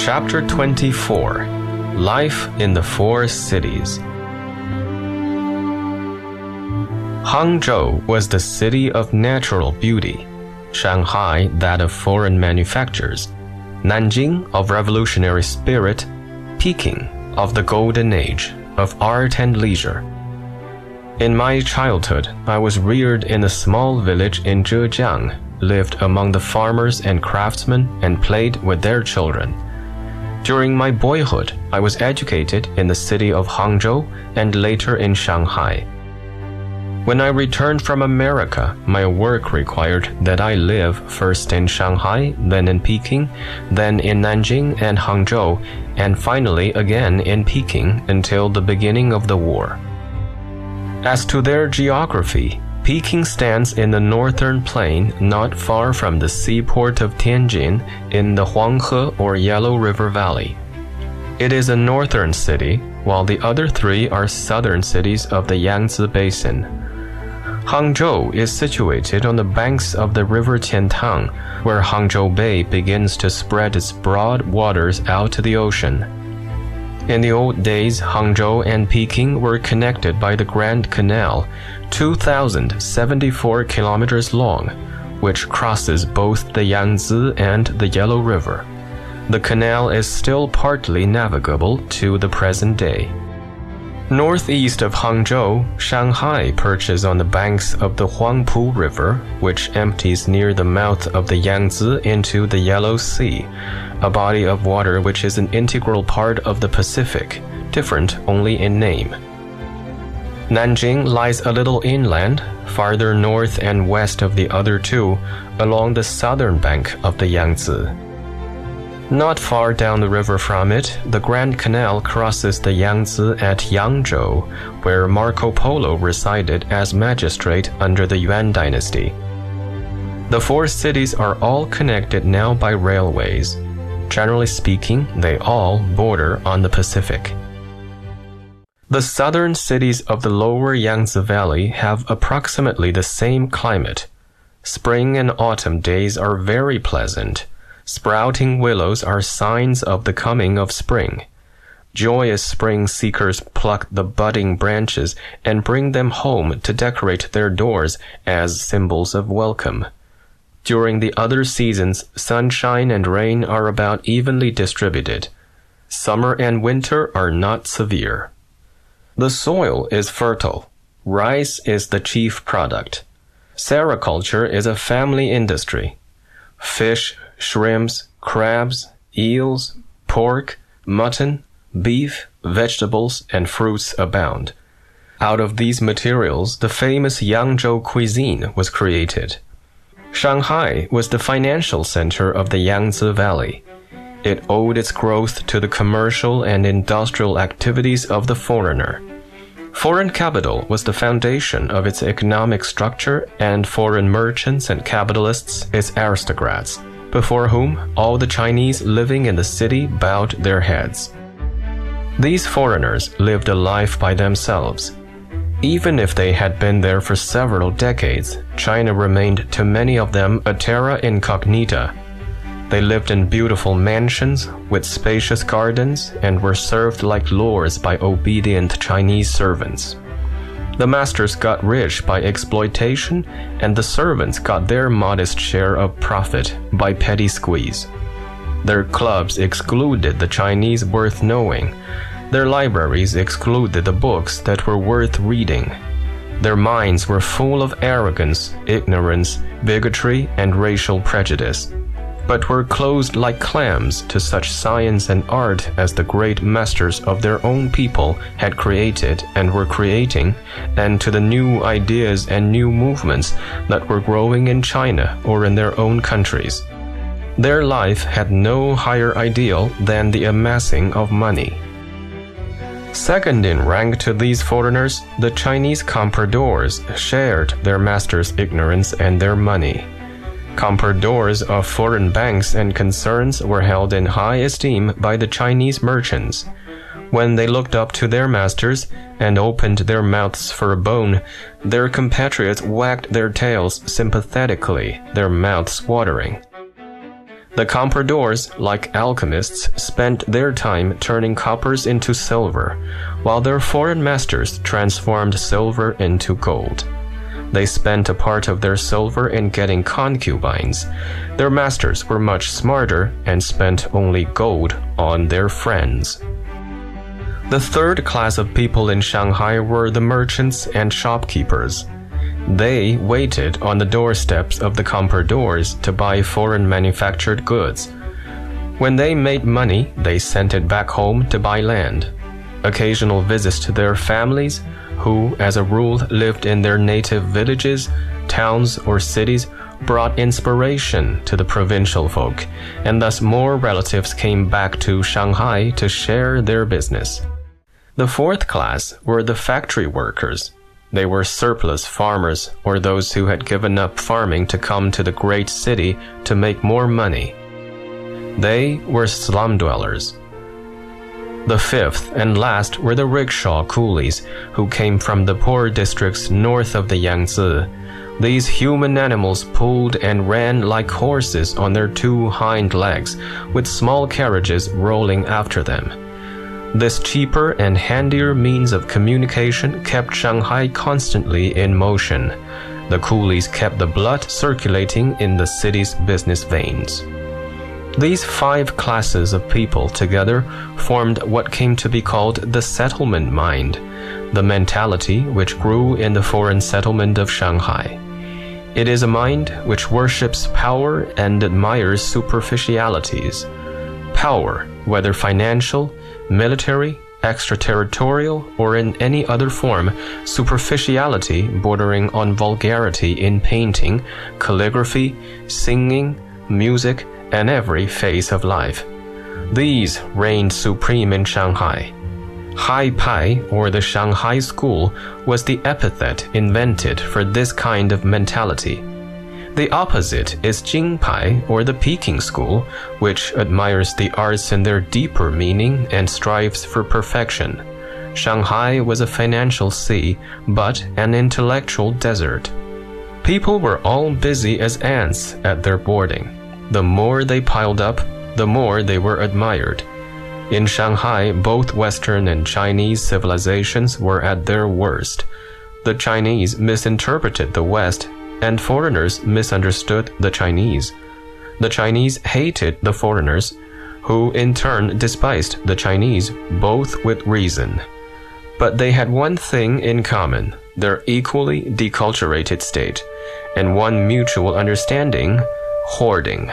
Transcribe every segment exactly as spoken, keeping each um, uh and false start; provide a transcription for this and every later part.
Chapter twenty-four. Life in the Four Cities. Hangzhou was the city of natural beauty, Shanghai that of foreign manufactures, Nanjing of revolutionary spirit, Peking of the golden age of art and leisure. In my childhood, I was reared in a small village in Zhejiang, lived among the farmers and craftsmen, and played with their children. During my boyhood, I was educated in the city of Hangzhou and later in Shanghai. When I returned from America, my work required that I live first in Shanghai, then in Peking, then in Nanjing and Hangzhou, and finally again in Peking until the beginning of the war. As to their geography, Peking stands in the northern plain not far from the seaport of Tianjin in the Huanghe or Yellow River Valley. It is a northern city, while the other three are southern cities of the Yangtze Basin. Hangzhou is situated on the banks of the river Qiantang, where Hangzhou Bay begins to spread its broad waters out to the ocean. In the old days, Hangzhou and Peking were connected by the Grand Canal, two thousand seventy-four kilometers long, which crosses both the Yangtze and the Yellow River. The canal is still partly navigable to the present day. Northeast of Hangzhou, Shanghai perches on the banks of the Huangpu River, which empties near the mouth of the Yangtze into the Yellow Sea, a body of water which is an integral part of the Pacific, different only in name. Nanjing lies a little inland, farther north and west of the other two, along the southern bank of the Yangtze. Not far down the river from it, the Grand Canal crosses the Yangtze at Yangzhou, where Marco Polo resided as magistrate under the Yuan dynasty. The four cities are all connected now by railways. Generally speaking, they all border on the Pacific. The southern cities of the lower Yangtze Valley have approximately the same climate. Spring and autumn days are very pleasant. Sprouting willows are signs of the coming of spring. Joyous spring seekers pluck the budding branches and bring them home to decorate their doors as symbols of welcome. During the other seasons, sunshine and rain are about evenly distributed. Summer and winter are not severe. The soil is fertile. Rice is the chief product. Sericulture is a family industry. Fish, shrimps, crabs, eels, pork, mutton, beef, vegetables, and fruits abound. Out of these materials, the famous Yangzhou cuisine was created. Shanghai was the financial center of the Yangtze Valley. It owed its growth to the commercial and industrial activities of the foreigner. Foreign capital was the foundation of its economic structure, and foreign merchants and capitalists its aristocrats, before whom all the Chinese living in the city bowed their heads. These foreigners lived a life by themselves. Even if they had been there for several decades, China remained to many of them a terra incognita. They lived in beautiful mansions with spacious gardens and were served like lords by obedient Chinese servants. The masters got rich by exploitation, and the servants got their modest share of profit by petty squeeze. Their clubs excluded the Chinese worth knowing. Their libraries excluded the books that were worth reading. Their minds were full of arrogance, ignorance, bigotry, and racial prejudice, but were closed like clams to such science and art as the great masters of their own people had created and were creating, and to the new ideas and new movements that were growing in China or in their own countries. Their life had no higher ideal than the amassing of money. Second in rank to these foreigners, the Chinese compradors shared their masters' ignorance and their money. Compradors of foreign banks and concerns were held in high esteem by the Chinese merchants. When they looked up to their masters and opened their mouths for a bone, their compatriots wagged their tails sympathetically, their mouths watering. The compradors, like alchemists, spent their time turning coppers into silver, while their foreign masters transformed silver into gold. They spent a part of their silver in getting concubines. Their masters were much smarter and spent only gold on their friends. The third class of people in Shanghai were the merchants and shopkeepers. They waited on the doorsteps of the compradors to buy foreign manufactured goods. When they made money, they sent it back home to buy land. Occasional visits to their families, who, as a rule, lived in their native villages, towns, or cities, brought inspiration to the provincial folk, and thus more relatives came back to Shanghai to share their business. The fourth class were the factory workers. They were surplus farmers or those who had given up farming to come to the great city to make more money. They were slum dwellers. The fifth and last were the rickshaw coolies who came from the poor districts north of the Yangtze. These human animals pulled and ran like horses on their two hind legs, with small carriages rolling after them. This cheaper and handier means of communication kept Shanghai constantly in motion. The coolies kept the blood circulating in the city's business veins. These five classes of people together formed what came to be called the settlement mind, the mentality which grew in the foreign settlement of Shanghai. It is a mind which worships power and admires superficialities. Power, whether financial, military, extraterritorial, or in any other form, superficiality bordering on vulgarity in painting, calligraphy, singing, music, and every phase of life. These reigned supreme in Shanghai. Hai Pai, or the Shanghai School, was the epithet invented for this kind of mentality. The opposite is Jing Pai, or the Peking School, which admires the arts in their deeper meaning and strives for perfection. Shanghai was a financial sea, but an intellectual desert. People were all busy as ants at their boarding. The more they piled up, the more they were admired. In Shanghai, both Western and Chinese civilizations were at their worst. The Chinese misinterpreted the West, and foreigners misunderstood the Chinese. The Chinese hated the foreigners, who in turn despised the Chinese, both with reason. But they had one thing in common, their equally deculturated state, and one mutual understanding, hoarding.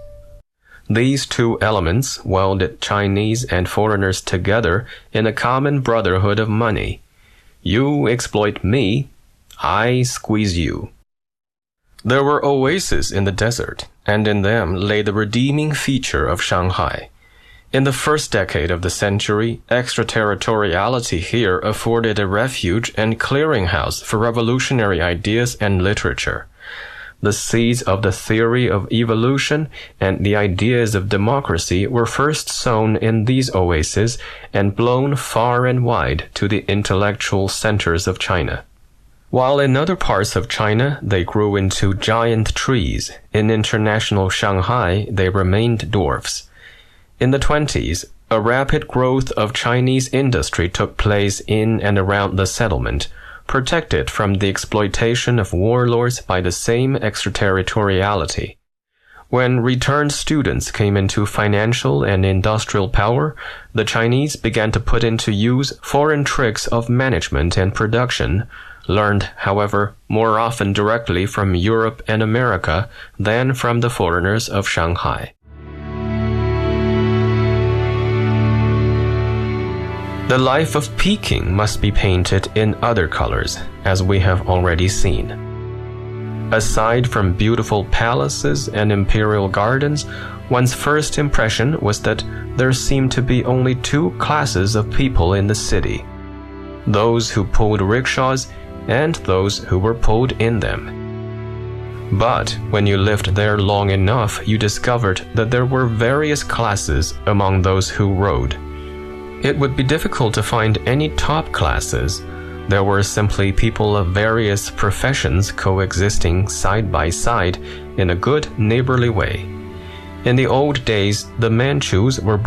These two elements welded Chinese and foreigners together in a common brotherhood of money. You exploit me, I squeeze you. There were oases in the desert, and in them lay the redeeming feature of Shanghai. In the first decade of the century, extraterritoriality here afforded a refuge and clearinghouse for revolutionary ideas and literature. The seeds of the theory of evolution and the ideas of democracy were first sown in these oases and blown far and wide to the intellectual centers of China. While in other parts of China they grew into giant trees, in international Shanghai they remained dwarfs. In the twenties, a rapid growth of Chinese industry took place in and around the settlement, protected from the exploitation of warlords by the same extraterritoriality. When returned students came into financial and industrial power, the Chinese began to put into use foreign tricks of management and production, learned, however, more often directly from Europe and America than from the foreigners of Shanghai. The life of Peking must be painted in other colors, as we have already seen. Aside from beautiful palaces and imperial gardens, one's first impression was that there seemed to be only two classes of people in the city: those who pulled rickshaws and those who were pulled in them. But when you lived there long enough, you discovered that there were various classes among those who rode. It would be difficult to find any top classes. There were simply people of various professions coexisting side by side in a good neighborly way. In the old days, the Manchus were